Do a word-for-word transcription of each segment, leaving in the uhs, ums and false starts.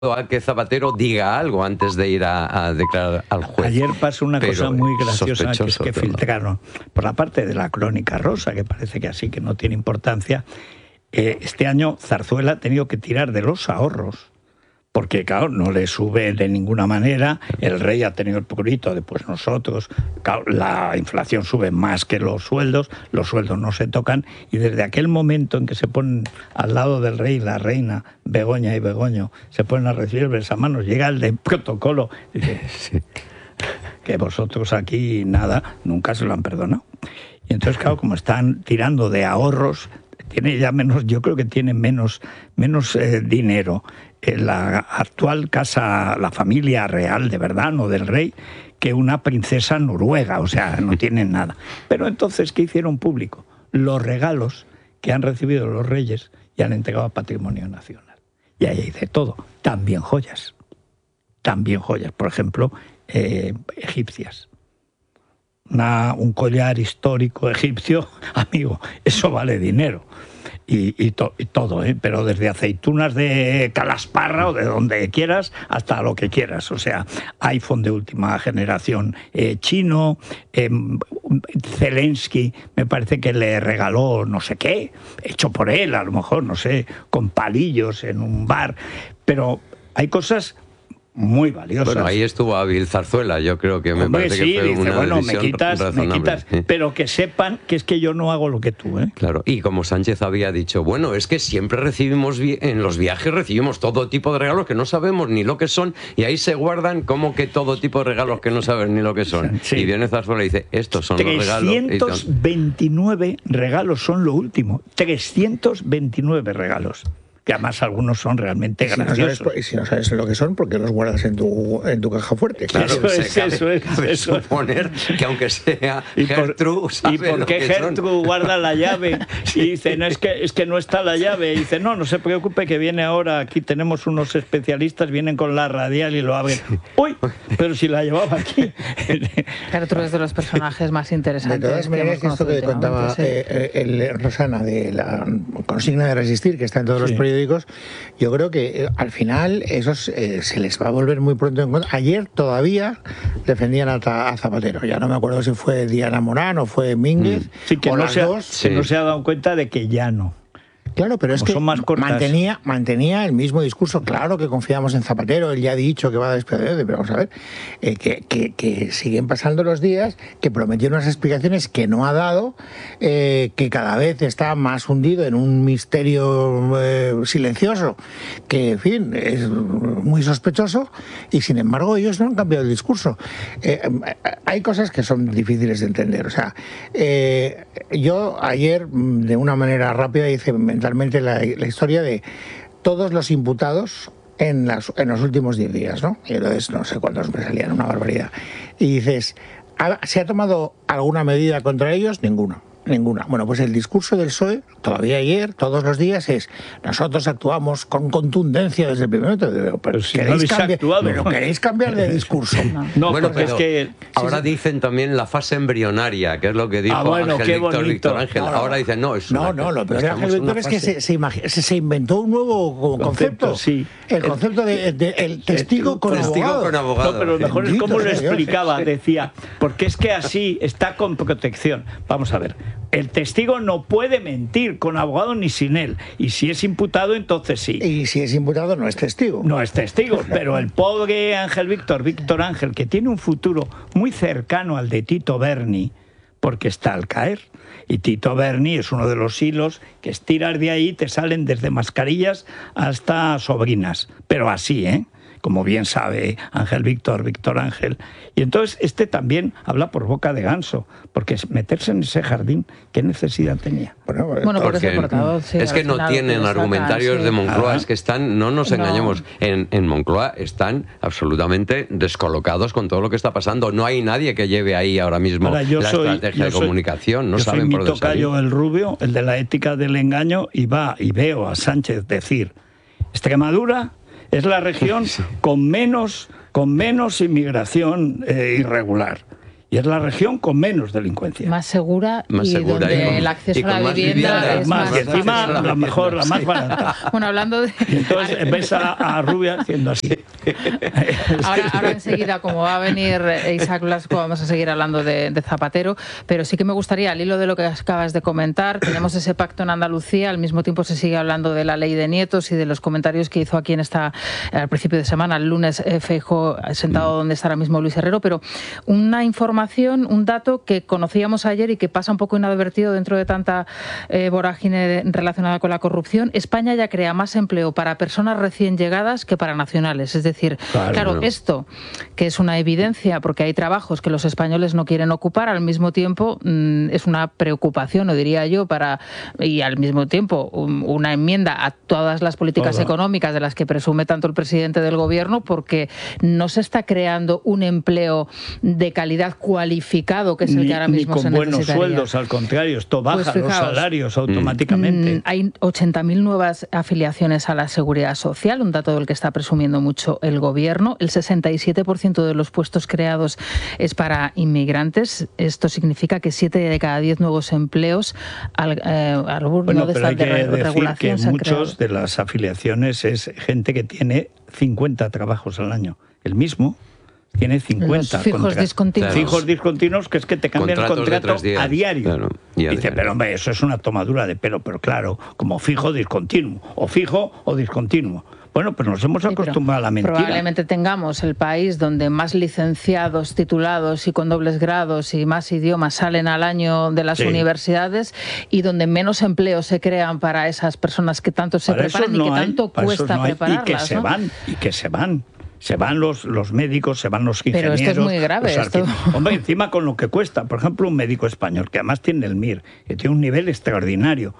a que Zapatero diga algo antes de ir a, a declarar al juez. Ayer pasó una Pero cosa muy graciosa, que es que pero filtraron, por la parte de la Crónica Rosa, que parece que así que no tiene importancia, eh, este año Zarzuela ha tenido que tirar de los ahorros, porque claro, no le sube de ninguna manera, el rey ha tenido el purito de pues nosotros, claro, la inflación sube más que los sueldos, los sueldos no se tocan, y desde aquel momento en que se ponen al lado del rey y la reina, Begoña y Begoño, se ponen a recibir besamanos, llega el de protocolo, y dice, sí, que vosotros aquí nada, nunca se lo han perdonado. Y entonces claro, como están tirando de ahorros, tiene ya menos, yo creo que tiene menos, menos eh, dinero en la actual casa, la familia real de verdad, no del rey, que una princesa noruega, o sea, no tienen nada. Pero entonces, ¿qué hicieron público? Los regalos que han recibido los reyes y han entregado a Patrimonio Nacional. Y ahí dice todo, también joyas, también joyas, por ejemplo, eh, egipcias. Una, un collar histórico egipcio, amigo, eso vale dinero. Y, y, to, y todo, ¿eh? Pero desde aceitunas de Calasparra o de donde quieras hasta lo que quieras. O sea, iPhone de última generación eh, chino, eh, Zelensky me parece que le regaló no sé qué, hecho por él, a lo mejor, no sé, con palillos en un bar. Pero hay cosas muy valiosas. Bueno, ahí estuvo hábil Zarzuela, yo creo que me Hombre, parece sí, que fue dice, una bueno, me decisión quitas, me razonable. quitas, Sí. Pero que sepan que es que yo no hago lo que tú, ¿eh? Claro, y como Sánchez había dicho, bueno, es que siempre recibimos, en los viajes recibimos todo tipo de regalos que no sabemos ni lo que son, y ahí se guardan como que todo tipo de regalos que no sabes ni lo que son. Sí. Y viene Zarzuela y dice, estos son los regalos. trescientos veintinueve regalos son lo último, trescientos veintinueve regalos. Que además algunos son realmente y si graciosos. No sabes, y si no sabes lo que son, ¿por qué los guardas en tu, en tu caja fuerte? Claro, eso es, cabe, eso es. Cabe eso suponer que aunque sea ¿Y por, Gertrude, ¿y por qué Gertrude guarda la llave? Y dice, no, es que, es que no está la llave. Y dice, no, no se preocupe que viene ahora, aquí tenemos unos especialistas, vienen con la radial y lo abren. ¡Uy! Pero si la llevaba aquí. Gertrude es de los personajes más interesantes. De todas maneras, que esto que contaba sí. eh, el, Rosana de la consigna de resistir, que está en todos sí. los periódicos, yo creo que eh, al final esos eh, se les va a volver muy pronto en contra. Ayer todavía defendían a, a Zapatero. Ya no me acuerdo si fue Diana Morán o fue Mínguez. Sí, que, o no las se ha, dos. que sí. no se ha dado cuenta de que ya no. Claro, pero es Como que mantenía, mantenía el mismo discurso. Claro que confiamos en Zapatero, él ya ha dicho que va a despedir, pero vamos a ver, eh, que, que, que siguen pasando los días, que prometió unas explicaciones que no ha dado, eh, que cada vez está más hundido en un misterio eh, silencioso, que, en fin, es muy sospechoso, y sin embargo ellos no han cambiado el discurso. Eh, hay cosas que son difíciles de entender. O sea, eh, yo ayer, de una manera rápida, hice mentalmente la, la historia de todos los imputados en, las, en los últimos diez días, ¿no? Y entonces no sé cuántos me salían, una barbaridad. Y dices, ¿se ha tomado alguna medida contra ellos? Ninguna. Ninguna. Bueno, pues el discurso del P S O E, todavía ayer, todos los días, es nosotros actuamos con contundencia desde el primer momento. Pero, si ¿queréis, no cambiar, pero queréis cambiar de discurso. No, no bueno, pero es que ahora sí, dicen también la fase embrionaria, que es lo que dijo ah, bueno, Ángel Víctor, Víctor Ángel. No, no, ahora dicen, no, es No, no, lo peor de Ángel Víctor es que se, se, imag... se inventó un nuevo concepto. concepto sí. El concepto de, de el testigo, el, con, testigo abogado. con abogado. No, pero lo mejor es cómo lo explicaba. Decía, porque es que así está con protección. Vamos a ver. El testigo no puede mentir con abogado ni sin él. Y si es imputado, entonces sí. Y si es imputado, no es testigo. No es testigo, pero el pobre Ángel Víctor, Víctor Ángel, que tiene un futuro muy cercano al de Tito Berni, porque está al caer. Y Tito Berni es uno de los hilos que estiras de ahí, te salen desde mascarillas hasta sobrinas. Pero así, ¿eh? Como bien sabe Ángel Víctor, Víctor Ángel. Y entonces este también habla por boca de ganso, porque meterse en ese jardín, ¿qué necesidad tenía? Bueno, bueno porque es, portavoz, sí, es que no tienen argumentarios sacan, sí. de Moncloa, ah. es que están, no nos engañemos, no. en, en Moncloa están absolutamente descolocados con todo lo que está pasando. No hay nadie que lleve ahí ahora mismo ahora, la soy, estrategia de soy, yo comunicación, no soy saben mi por dónde salir. tocayo el rubio, el de la ética del engaño, y va y veo a Sánchez decir, Extremadura es la región sí. con menos con menos inmigración eh, irregular. Y es la región con menos delincuencia. Más segura más y segura donde y con, el acceso a la vivienda, vivienda, es más. más... Y encima, la, la mejor, la más barata. Bueno, hablando de... Y entonces ves a, a Rubia haciendo así. Ahora, ahora enseguida, como va a venir Isaac Blasco, vamos a seguir hablando de, de Zapatero, pero sí que me gustaría, al hilo de lo que acabas de comentar, tenemos ese pacto en Andalucía, al mismo tiempo se sigue hablando de la ley de nietos y de los comentarios que hizo aquí en esta, al principio de semana, el lunes, Feijóo, sentado donde está ahora mismo Luis Herrero, pero una información, un dato que conocíamos ayer y que pasa un poco inadvertido dentro de tanta eh, vorágine relacionada con la corrupción. España ya crea más empleo para personas recién llegadas que para nacionales. Es decir, claro, claro no. esto, que es una evidencia, porque hay trabajos que los españoles no quieren ocupar, al mismo tiempo mmm, es una preocupación, o diría yo, para y al mismo tiempo un, una enmienda a todas las políticas Todo. económicas de las que presume tanto el presidente del gobierno, porque no se está creando un empleo de calidad cualificado, que es el ni, que ahora mismo ni con se buenos necesitaría. Sueldos, al contrario, esto baja pues fijaos, los salarios automáticamente. Mm, hay ochenta mil nuevas afiliaciones a la Seguridad Social, un dato del que está presumiendo mucho el gobierno. El sesenta y siete por ciento de los puestos creados es para inmigrantes. Esto significa que siete de cada diez nuevos empleos al, eh, al bueno, de pero hay de que decir que muchos creado. de las afiliaciones es gente que tiene cincuenta trabajos al año. El mismo tiene cincuenta los fijos contra... discontinuos. Fijos discontinuos, que es que te cambian el contrato a diario. Claro, y a Dice, diario. pero hombre, eso es una tomadura de pelo, pero claro, como fijo discontinuo, o fijo o discontinuo. Bueno, pues nos hemos acostumbrado sí, a la mentira. Probablemente tengamos el país donde más licenciados, titulados y con dobles grados y más idiomas salen al año de las sí. universidades y donde menos empleos se crean para esas personas que tanto se para preparan no y que hay, tanto cuesta no prepararlas. Y que se ¿no? van, y que se van. Se van los, los médicos, se van los ingenieros. Pero esto es muy grave. Esto... Hombre, encima con lo que cuesta. Por ejemplo, un médico español, que además tiene el M I R, que tiene un nivel extraordinario.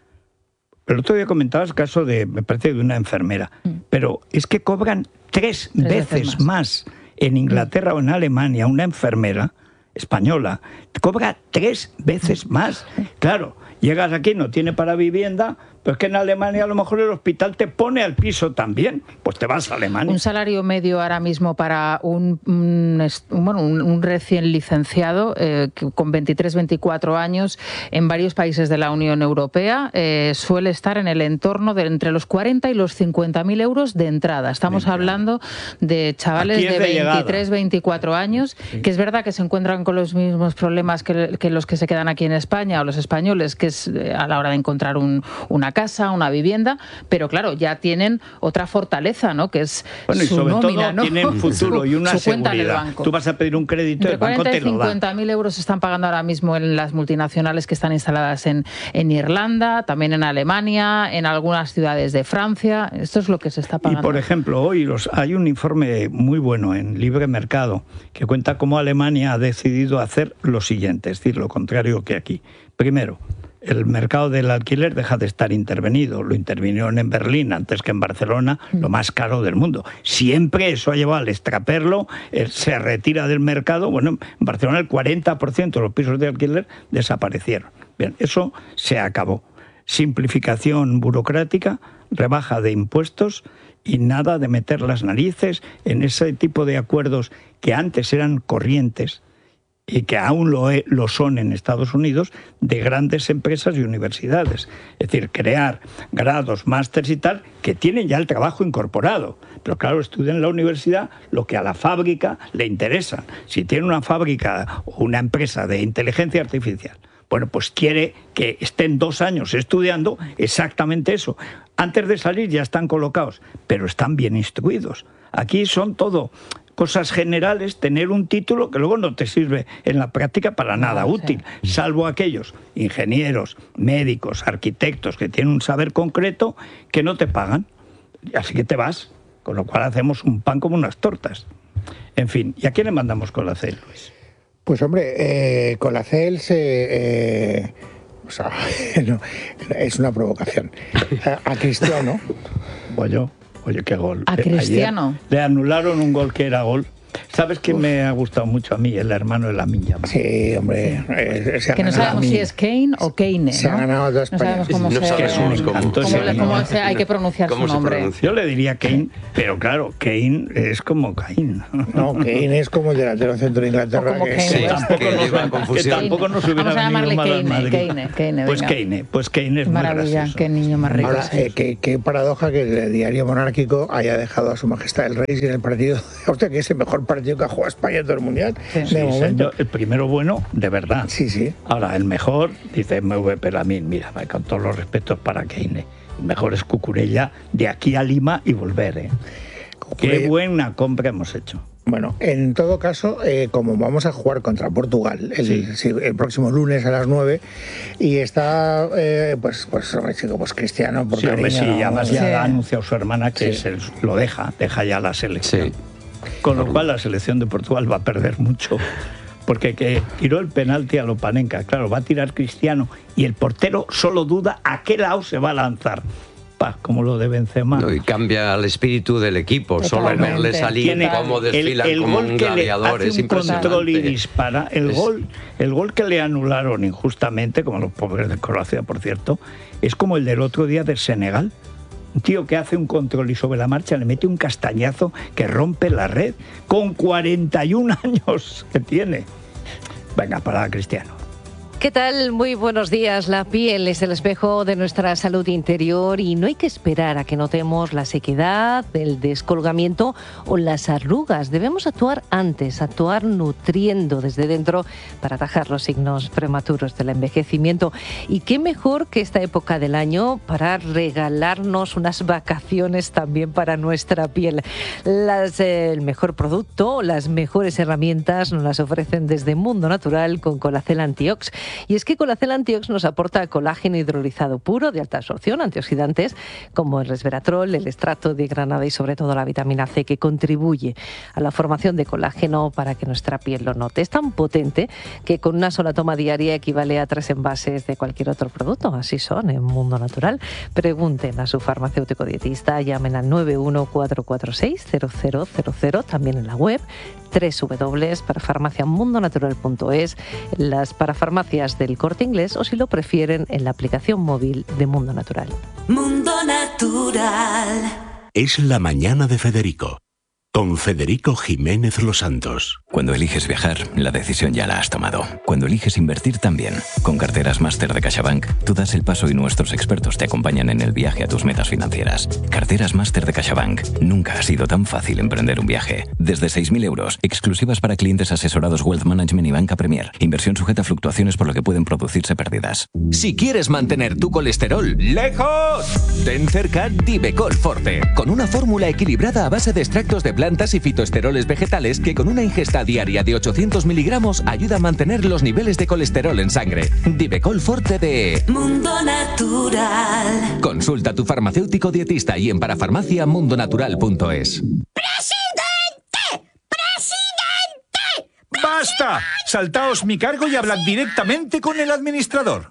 El otro día comentabas el caso de, me parece, de una enfermera. Mm. Pero es que cobran tres, tres veces, veces más. más en Inglaterra mm. o en Alemania una enfermera española. Cobra tres veces más. Claro, llegas aquí, no tiene para vivienda... Pero es que en Alemania a lo mejor el hospital te pone al piso también, pues te vas a Alemania. Un salario medio ahora mismo para un, un, bueno, un, un recién licenciado eh, con veintitrés, veinticuatro años en varios países de la Unión Europea eh, suele estar en el entorno de entre los cuarenta y los cincuenta mil euros de entrada. Estamos de hablando de chavales de, de veintitrés, veinticuatro años, sí. que es verdad que se encuentran con los mismos problemas que, que los que se quedan aquí en España o los españoles, que es a la hora de encontrar un, una casa, una vivienda, pero claro, ya tienen otra fortaleza, ¿no? Que es bueno, y su sobre nómina, todo ¿no? tienen futuro y una su cuenta en el seguridad. banco. Tú vas a pedir un crédito y el banco te lo da. cincuenta mil euros se están pagando ahora mismo en las multinacionales que están instaladas en, en Irlanda, también en Alemania, en algunas ciudades de Francia. Esto es lo que se está pagando. Y por ejemplo, hoy los, hay un informe muy bueno en Libre Mercado que cuenta cómo Alemania ha decidido hacer lo siguiente, es decir, lo contrario que aquí. Primero, el mercado del alquiler deja de estar intervenido. Lo intervinieron en Berlín antes que en Barcelona, lo más caro del mundo. Siempre eso ha llevado al extraperlo, se retira del mercado. Bueno, en Barcelona el cuarenta por ciento de los pisos de alquiler desaparecieron. Bien, eso se acabó. Simplificación burocrática, rebaja de impuestos y nada de meter las narices en ese tipo de acuerdos que antes eran corrientes y que aún lo, lo son en Estados Unidos, de grandes empresas y universidades. Es decir, crear grados, másters y tal, que tienen ya el trabajo incorporado. Pero claro, estudian en la universidad lo que a la fábrica le interesa. Si tiene una fábrica o una empresa de inteligencia artificial, bueno, pues quiere que estén dos años estudiando exactamente eso. Antes de salir ya están colocados, pero están bien instruidos. Aquí son todo cosas generales, tener un título que luego no te sirve en la práctica para nada no, útil, sí. salvo aquellos ingenieros, médicos, arquitectos que tienen un saber concreto que no te pagan. Así que te vas, con lo cual hacemos un pan como unas tortas. En fin, ¿y a quién le mandamos con la C E L, Luis? Pues hombre, eh, con la C E L se... Eh, o sea, no, es una provocación. A, a Cristiano. Pues yo... Oye, qué gol. A Cristiano. Ayer le anularon un gol que era gol. ¿Sabes quién me ha gustado mucho a mí? El hermano de Lamine. Sí, hombre. Eh, que no sabemos si es Kane o Kane, ¿no? Se ha ganado dos no sabemos cómo, no se, sabemos cómo, cómo, cómo, cómo, cómo se, hay que pronunciar su nombre. Yo le diría Kane, pero claro, Kane es como Kane. No, Kane es como el delantero centro de Inglaterra. O como que, Kane, sí, que tampoco, que nos, lleva confusión. que tampoco nos hubiera Vamos a venido llamarle mal al Kane, Madrid. Kane, Kane, Pues venga. Kane, pues Kane es Maravilla, muy gracioso. qué niño más rico. Ahora, Sí. eh, qué, qué paradoja que el diario monárquico haya dejado a su majestad el rey sin el partido. Hostia, que es el mejor partido que ha jugado España en todo el mundial. Sí. De Sí, momento. señor, el primero bueno, de verdad. Sí, sí. Ahora, el mejor, dice M V Pelamín, mira, con todos los respetos para Kane. El mejor es Cucurella, de aquí a Lima y volver. ¿eh? Cucurella. Qué buena compra hemos hecho. Bueno, en todo caso, eh, como vamos a jugar contra Portugal el, Sí. sí, el próximo lunes a las nueve, y está, eh, pues, pues, hombre, chico, pues Cristiano, por Sí, hombre, cariño, sí, además Sí. ya ha anunciado su hermana que Sí. se lo deja, deja ya la selección. Sí. Con lo cual la selección de Portugal va a perder mucho. Porque que tiró el penalti a Lopanenka, claro, va a tirar Cristiano y el portero solo duda a qué lado se va a lanzar. Pa, como lo de Benzema. No, y cambia el espíritu del equipo, solo Totalmente. verle salir Tiene cómo desfilan el, el como gol un que le gladiador, hace es un impresionante. control y dispara. El Es- gol, el gol que le anularon injustamente, como los pobres de Croacia, por cierto, es como el del otro día del Senegal. Un tío que hace un control y sobre la marcha le mete un castañazo que rompe la red con cuarenta y un años que tiene. Venga, para Cristiano. ¿Qué tal? Muy buenos días. La piel es el espejo de nuestra salud interior y no hay que esperar a que notemos la sequedad, el descolgamiento o las arrugas. Debemos actuar antes, actuar nutriendo desde dentro para atajar los signos prematuros del envejecimiento. Y qué mejor que esta época del año para regalarnos unas vacaciones también para nuestra piel. Las, eh, el mejor producto, las mejores herramientas nos las ofrecen desde Mundo Natural con Colacel Antiox. Y es que Colacel Antiox nos aporta colágeno hidrolizado puro de alta absorción, antioxidantes como el resveratrol, el extracto de granada y sobre todo la vitamina C, que contribuye a la formación de colágeno para que nuestra piel lo note. Es tan potente que con una sola toma diaria equivale a tres envases de cualquier otro producto. Así son en Mundo Natural. Pregunten a su farmacéutico dietista, llamen al nueve uno cuatro cuatro seis cero cero cero cero, también en la web doble u doble u doble u punto parafarmacia mundo natural punto es, las parafarmacias del Corte Inglés o, si lo prefieren, en la aplicación móvil de Mundo Natural. Mundo Natural. Es la mañana de Federico, con Federico Jiménez Los Santos. Cuando eliges viajar, la decisión ya la has tomado. Cuando eliges invertir también. Con Carteras Máster de CaixaBank, tú das el paso y nuestros expertos te acompañan en el viaje a tus metas financieras. Carteras Máster de CaixaBank. Nunca ha sido tan fácil emprender un viaje. Desde seis mil euros, exclusivas para clientes asesorados Wealth Management y Banca Premier. Inversión sujeta a fluctuaciones por lo que pueden producirse pérdidas. Si quieres mantener tu colesterol lejos, ten cerca Divecol Forte, con una fórmula equilibrada a base de extractos de plantas y fitoesteroles vegetales que con una ingesta diaria de ochocientos miligramos ayuda a mantener los niveles de colesterol en sangre. Divecol Forte de Mundo Natural. Consulta a tu farmacéutico dietista y en parafarmacia mundo natural punto es. ¡Presidente! ¡Presidente! ¡Basta! Saltaos mi cargo y hablad directamente con el administrador.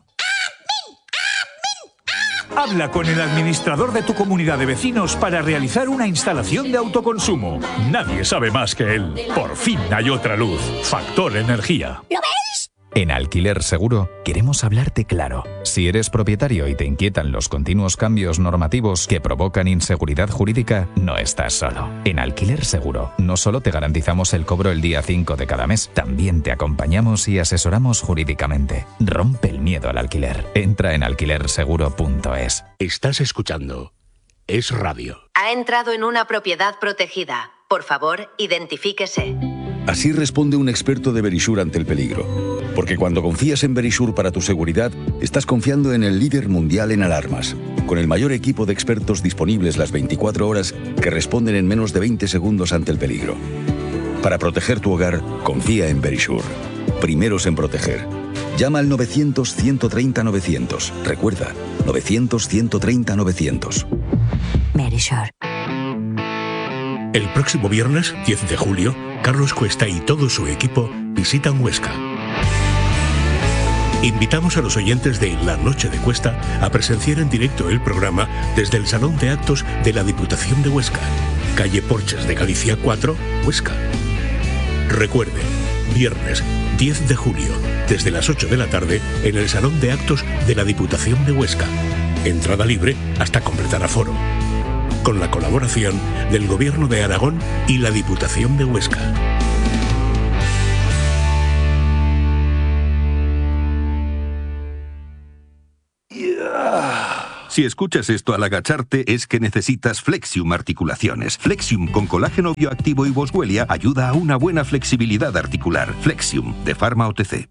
Habla con el administrador de tu comunidad de vecinos para realizar una instalación de autoconsumo. Nadie sabe más que él. Por fin hay otra luz. Factor Energía. ¿Lo veis? En Alquiler Seguro queremos hablarte claro. Si eres propietario y te inquietan los continuos cambios normativos que provocan inseguridad jurídica, no estás solo. En Alquiler Seguro no solo te garantizamos el cobro el día cinco de cada mes, también te acompañamos y asesoramos jurídicamente. Rompe el miedo al alquiler. Entra en alquiler seguro punto es. Estás escuchando Es Radio. Ha entrado en una propiedad protegida. Por favor, identifíquese. Así responde un experto de Verisure ante el peligro. Porque cuando confías en Verisure para tu seguridad, estás confiando en el líder mundial en alarmas, con el mayor equipo de expertos disponibles las veinticuatro horas que responden en menos de veinte segundos ante el peligro. Para proteger tu hogar, confía en Verisure. Primeros en proteger. Llama al novecientos, ciento treinta, novecientos. Recuerda, novecientos, ciento treinta, novecientos. Verisure. El próximo viernes, diez de julio, Carlos Cuesta y todo su equipo visitan Huesca. Invitamos a los oyentes de La Noche de Cuesta a presenciar en directo el programa desde el Salón de Actos de la Diputación de Huesca, calle Porches de Galicia cuatro, Huesca. Recuerde, viernes diez de julio, desde las ocho de la tarde, en el Salón de Actos de la Diputación de Huesca. Entrada libre hasta completar aforo. Con la colaboración del Gobierno de Aragón y la Diputación de Huesca. Si escuchas esto al agacharte es que necesitas Flexium Articulaciones. Flexium con colágeno bioactivo y boswellia ayuda a una buena flexibilidad articular. Flexium, de Pharma O T C.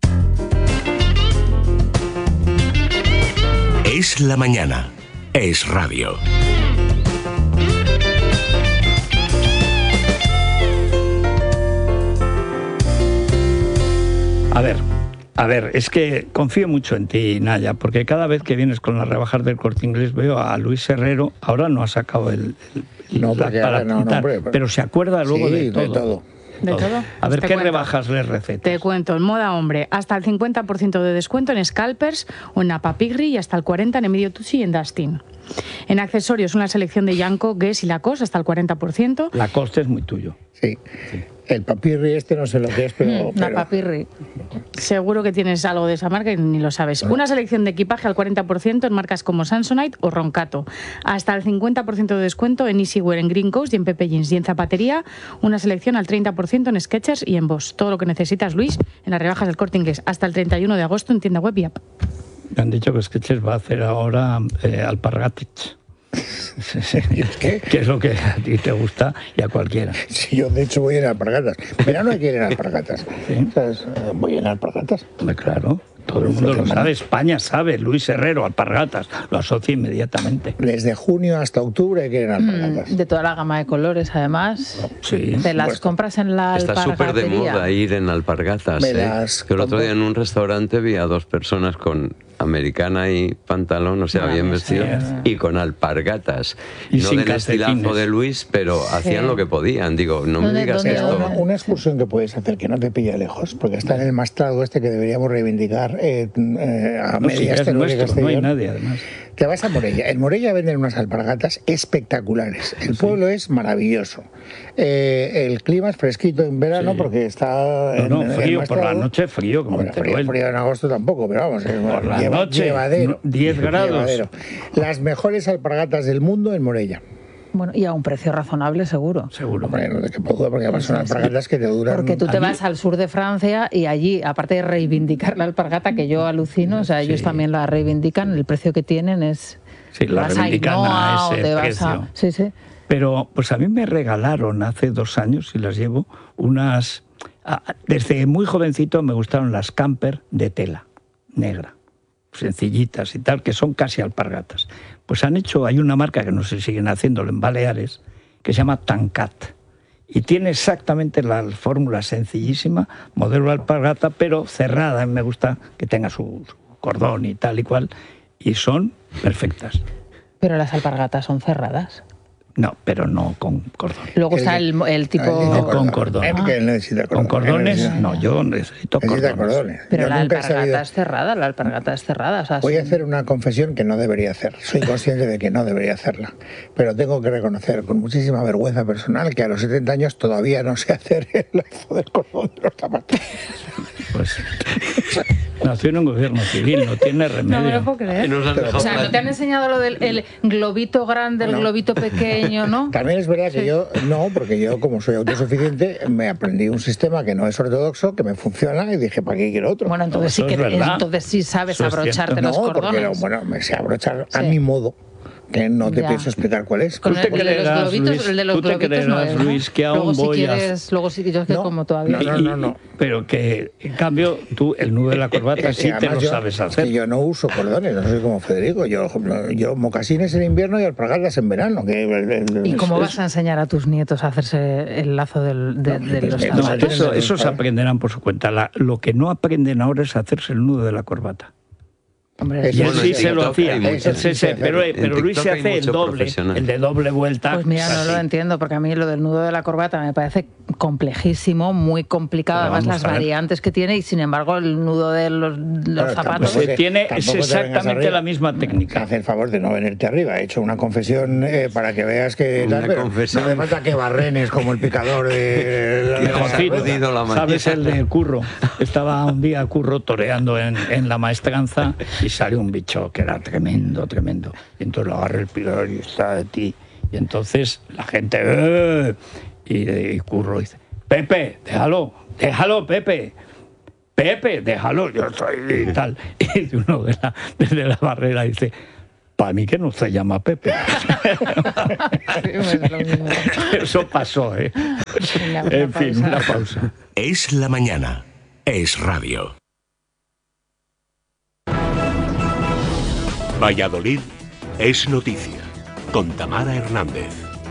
Es la mañana. Es radio. A ver, a ver, es que confío mucho en ti, Naya, porque cada vez que vienes con las rebajas del Corte Inglés veo a Luis Herrero, ahora no ha sacado el... el no, la, para no, quitar, no, hombre, pero se acuerda luego sí, de todo. De todo. De todo. A ver, Te ¿qué cuento. rebajas les recetas? Te cuento, en moda hombre, hasta el cincuenta por ciento de descuento en Scalpers o en Napa Pigri y hasta el cuarenta por ciento en Emilio Tucci y en Dustin. En accesorios, una selección de Janko, Guess y Lacoste hasta el cuarenta por ciento. Lacoste es muy tuyo. Sí. sí. El papirri este no sé lo que es, pero... Mm, pero... Napa Pigri. Seguro que tienes algo de esa marca y ni lo sabes. Una selección de equipaje al cuarenta por ciento en marcas como Samsonite o Roncato. Hasta el cincuenta por ciento de descuento en Easywear, en Green Coast y en Pepe Jeans. Y en zapatería, una selección al treinta por ciento en Skechers y en Boss. Todo lo que necesitas, Luis, en las rebajas del Corte Inglés. Hasta el treinta y uno de agosto en tienda web y app. Me han dicho que Skechers va a hacer ahora eh, alpargatich. ¿Qué? Que es lo que a ti te gusta y a cualquiera. Sí, yo de hecho voy en alpargatas. Verano hay que ir en alpargatas. ¿Sí? ¿Sabes? Voy en alpargatas. Claro, todo el mundo lo sabe. España sabe. Luis Herrero, alpargatas. Lo asocia inmediatamente. Desde junio hasta octubre hay que ir en alpargatas. Mm, de toda la gama de colores, además. Sí. Te las compras en la Está alpargatería. súper de moda ir en alpargatas. Me ¿eh? las Que el otro compro. día en un restaurante vi a dos personas con americana y pantalón, o sea, Ah, bien sí, vestidos, sí. y con alpargatas. Y no sin del estilazo calcetines. de Luis, pero hacían lo que podían. Digo, no me ¿Dónde- digas dónde- esto. Una, una excursión que puedes hacer que no te pilla lejos, porque está en el mastrado este que deberíamos reivindicar eh, eh, a No, si medias es Teruel y nuestro, no hay Castellón. nadie, además. Te vas a Morella. En Morella venden unas alpargatas espectaculares. El pueblo es maravilloso. Eh, el clima es fresquito en verano Sí. porque está en, No, no, en el frío, por la mastrado. noche frío, como Hombre, en frío, Teruel. frío en agosto tampoco, pero vamos, es Por la lleva- noche, llevadero. no, diez grados. Llevadero. Las mejores alpargatas del mundo en Morella. Bueno, y a un precio razonable, seguro. Seguro. Hombre, no te quepa duda, porque además son alpargatas que te duran. Porque tú te A mí- vas al sur de Francia y allí, aparte de reivindicar la alpargata, que yo alucino, o sea, ellos Sí. también la reivindican, el precio que tienen es... Sí, la vas a reivindican Ainhoa a o ese te vas precio. a- Sí, sí. Pero pues a mí me regalaron hace dos años, y las llevo, unas... ah, Desde muy jovencito me gustaron las camper de tela negra, sencillitas y tal, que son casi alpargatas. Pues han hecho, hay una marca que no sé si siguen haciéndolo en Baleares, que se llama Tancat. Y tiene exactamente la fórmula sencillísima, modelo alpargata, pero cerrada. Me gusta que tenga su, su cordón y tal y cual. Y son perfectas. Pero las alpargatas son cerradas. No, pero no con cordón. Luego está el, el tipo... No con cordón. Eh, porque él necesita cordón. Con cordones, Él necesita- no, yo necesito necesita cordones. cordones. Pero Yo la nunca he alpargata sabido- es cerrada, la alpargata es cerrada. O sea, Voy a son- hacer una confesión que no debería hacer. Soy consciente de que no debería hacerla. Pero tengo que reconocer con muchísima vergüenza personal que a los setenta años todavía no sé hacer el lazo del cordón de los zapatos. Pues nació en un gobierno civil, no tiene No remedio. me lo puedo creer. Y nos han dejado O sea, ¿no plan- te han enseñado lo del el globito grande, el No. globito pequeño, no? También es verdad que Sí. yo, no, porque yo como soy autosuficiente, me aprendí un sistema que no es ortodoxo, que me funciona y dije, ¿para qué quiero otro? Bueno, entonces Eso sí es que verdad. entonces sí sabes Eso es abrocharte cierto. los no, porque cordones. bueno, me sé abrochar a Sí. mi modo, que no te Ya. pienso explicar cuál es. Con ¿Tú el, te el de los creerás, globitos, Luis? el de los ¿Tú te globitos no creerás, es, ¿no? Luis, que aún luego si voy a- quieres, luego si yo es que No, como todavía. no, no, no, no. Pero que, en cambio, tú el nudo de la corbata Y sí te además lo yo- sabes es hacer. que yo no uso cordones, no soy como Federico. Yo, yo mocasines en invierno y alpargatas en verano. Que el- el- ¿Y cómo es- vas a enseñar a tus nietos a hacerse el lazo del, de, de pues los que No, no, zapatos? eso, tienen- eso se aprenderán por su cuenta. La- lo que no aprenden ahora es hacerse el nudo de la corbata. Hombre, Eso Y él Bueno, sí en se lo TikTok hacía. hay Él muchos. se- se- Sí, pero en pero Luis se TikTok hay hace el mucho doble, profesional. el de doble vuelta. Pues mira, no así. lo entiendo, porque a mí lo del nudo de la corbata me parece complejísimo, muy complicado, Pero además las vamos a ver. variantes que tiene, y sin embargo el nudo de los, los Claro, zapatos... tampoco te- tiene es tampoco te vengas exactamente arriba. la misma técnica. Haz el favor de no venirte arriba. He hecho una confesión eh, para que veas que... Una tal, pero confesión. No hace falta que barrenes como el picador de... de Y la Joncito, perdido la mañana. ¿sabes el de Curro? Estaba un día Curro toreando en, en la maestranza y salió un bicho que era tremendo, tremendo. Y entonces lo agarré el picador y está de ti. Y entonces la gente... ¡eh! Y, y Curro dice, Pepe, déjalo, déjalo, Pepe. Pepe, déjalo, yo soy y tal. Y uno de la, desde la barrera dice, para mí que no se llama Pepe. Eso pasó, ¿eh? En fin, una pausa. Es la mañana. Es radio. Valladolid es noticia. Con Tamara Hernández.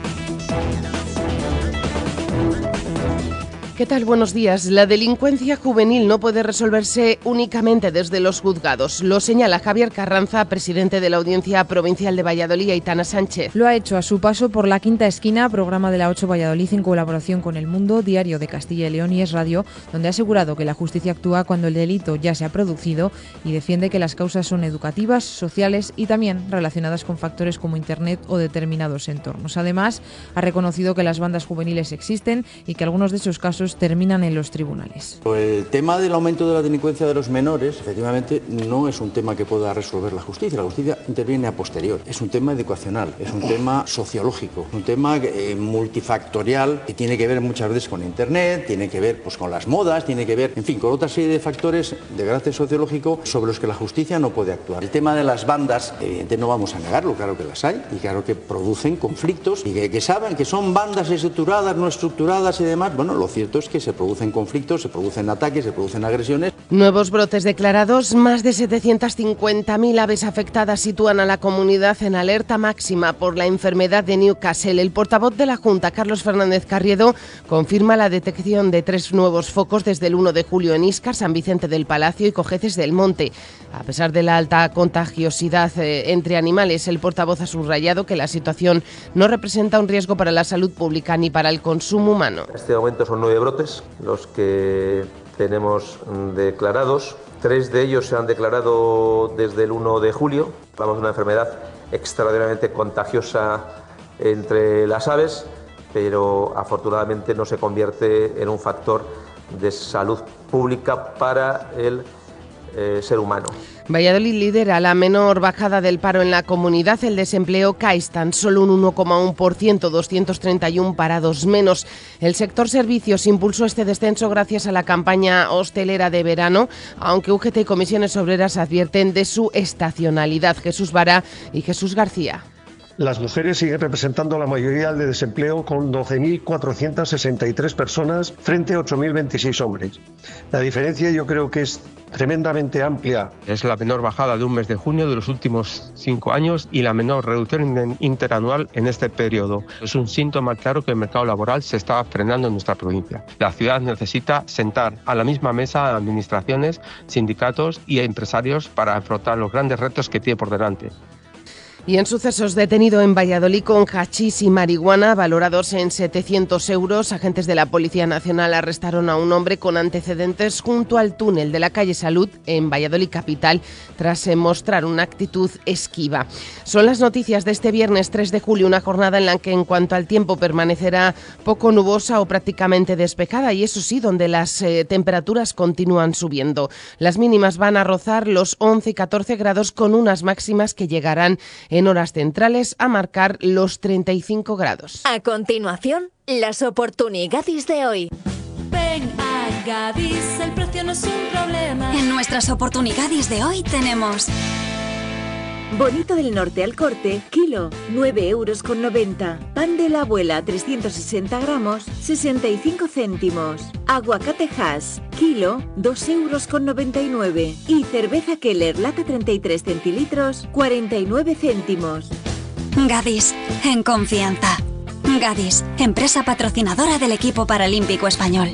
¿Qué tal? Buenos días. La delincuencia juvenil no puede resolverse únicamente desde los juzgados. Lo señala Javier Carranza, presidente de la Audiencia Provincial de Valladolid, Aitana Sánchez. Lo ha hecho a su paso por La Quinta Esquina, programa de la ocho Valladolid en colaboración con El Mundo, Diario de Castilla y León y Es Radio, donde ha asegurado que la justicia actúa cuando el delito ya se ha producido y defiende que las causas son educativas, sociales y también relacionadas con factores como Internet o determinados entornos. Además, ha reconocido que las bandas juveniles existen y que algunos de esos casos terminan en los tribunales. El tema del aumento de la delincuencia de los menores, efectivamente, no es un tema que pueda resolver la justicia. La justicia interviene a posterior. Es un tema educacional, es un tema sociológico, un tema eh, multifactorial que tiene que ver muchas veces con Internet, tiene que ver pues, con las modas, tiene que ver, en fin, con otra serie de factores de carácter sociológico sobre los que la justicia no puede actuar. El tema de las bandas, evidentemente no vamos a negarlo, claro que las hay y claro que producen conflictos y que, que saben que son bandas estructuradas, no estructuradas y demás. Bueno, lo cierto es que se producen conflictos, se producen ataques, se producen agresiones. Nuevos brotes declarados, más de setecientas cincuenta mil aves afectadas sitúan a la comunidad en alerta máxima por la enfermedad de Newcastle. El portavoz de la Junta, Carlos Fernández Carriedo, confirma la detección de tres nuevos focos desde el uno de julio en Íscar, San Vicente del Palacio y Cojeces del Monte. A pesar de la alta contagiosidad eh, entre animales, el portavoz ha subrayado que la situación no representa un riesgo para la salud pública ni para el consumo humano. En este momento son nueve brotes los que tenemos declarados. Tres de ellos se han declarado desde el uno de julio. Hablamos de una enfermedad extraordinariamente contagiosa entre las aves, pero afortunadamente no se convierte en un factor de salud pública para el eh, ser humano. Valladolid lidera la menor bajada del paro en la comunidad. El desempleo cae tan solo un uno coma uno por ciento, doscientos treinta y uno parados menos. El sector servicios impulsó este descenso gracias a la campaña hostelera de verano, aunque U G T y Comisiones Obreras advierten de su estacionalidad. Jesús Vara y Jesús García. Las mujeres siguen representando la mayoría de desempleo con doce mil cuatrocientas sesenta y tres personas frente a ocho mil veintiséis hombres. La diferencia yo creo que es tremendamente amplia. Es la menor bajada de un mes de junio de los últimos cinco años y la menor reducción interanual en este periodo. Es un síntoma claro que el mercado laboral se está frenando en nuestra provincia. La ciudad necesita sentar a la misma mesa a administraciones, sindicatos y empresarios para afrontar los grandes retos que tiene por delante. Y en sucesos, detenido en Valladolid con hachís y marihuana valorados en setecientos euros, agentes de la Policía Nacional arrestaron a un hombre con antecedentes junto al túnel de la calle Salud en Valladolid capital tras mostrar una actitud esquiva. Son las noticias de este viernes tres de julio, una jornada en la que en cuanto al tiempo permanecerá poco nubosa o prácticamente despejada y eso sí, donde las eh, temperaturas continúan subiendo. Las mínimas van a rozar los once y catorce grados con unas máximas que llegarán en horas centrales a marcar los treinta y cinco grados. A continuación, las oportunidades de hoy. Ven a Gadis, el precio no es un problema. En nuestras oportunidades de hoy tenemos... Bonito del Norte al corte, kilo, nueve euros con noventa. Pan de la abuela, trescientos sesenta gramos, sesenta y cinco céntimos. Aguacate Hass, kilo, dos euros con noventa y nueve. Y cerveza Keller, lata treinta y tres centilitros, cuarenta y nueve céntimos. Gadis, en confianza. Gadis, empresa patrocinadora del equipo paralímpico español.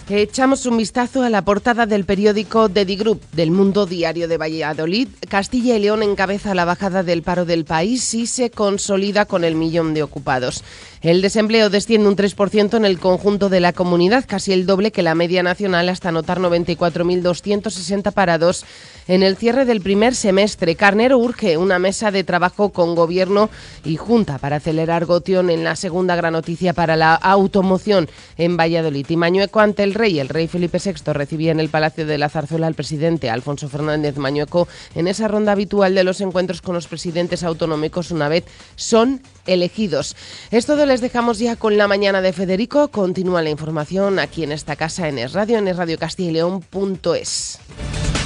Echamos un vistazo a la portada del periódico The Group del Mundo Diario de Valladolid. Castilla y León encabeza la bajada del paro del país y se consolida con el millón de ocupados. El desempleo desciende un tres por ciento en el conjunto de la comunidad, casi el doble que la media nacional, hasta anotar noventa y cuatro mil doscientos sesenta parados en el cierre del primer semestre. Carnero urge una mesa de trabajo con Gobierno y Junta para acelerar goteo en la segunda gran noticia para la automoción en Valladolid. Y Mañueco ante el rey. El rey Felipe sexto recibía en el Palacio de la Zarzuela al presidente Alfonso Fernández Mañueco en esa ronda habitual de los encuentros con los presidentes autonómicos una vez son elegidos. Es todo, les dejamos ya con la mañana de Federico. Continúa la información aquí en esta casa en Es Radio, en es radio castilla y león punto es.